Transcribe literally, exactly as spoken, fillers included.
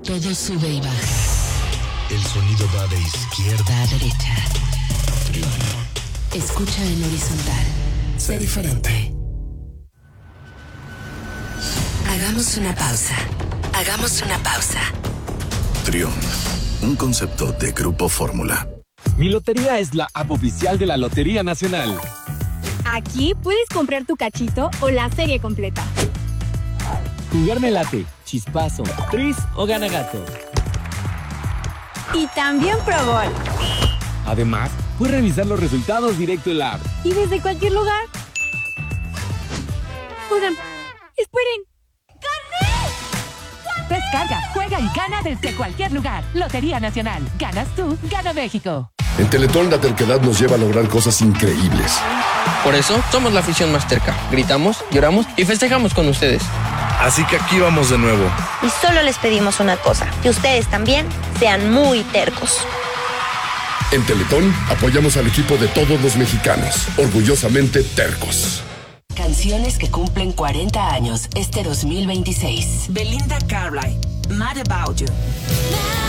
Todo sube y baja. El sonido va de izquierda a derecha. Trión. Escucha en horizontal. Sé diferente. Hagamos una pausa. Hagamos una pausa. Trión, un concepto de Grupo Fórmula. Mi lotería es la app oficial de la Lotería Nacional. Aquí puedes comprar tu cachito o la serie completa. Jugar me late, chispazo, tris o gana gato. Y también Pro Gol. Además, puedes revisar los resultados directo en la app. Y desde cualquier lugar. Oigan, esperen. Descarga, juega y gana desde cualquier lugar. Lotería Nacional. Ganas tú, gana México. En Teletón la terquedad nos lleva a lograr cosas increíbles. Por eso somos la afición más terca. Gritamos, lloramos y festejamos con ustedes. Así que aquí vamos de nuevo. Y solo les pedimos una cosa, que ustedes también sean muy tercos. En Teletón apoyamos al equipo de todos los mexicanos, orgullosamente tercos. Canciones que cumplen cuarenta años este dos mil veintiséis. Belinda Carlisle, Mad About You.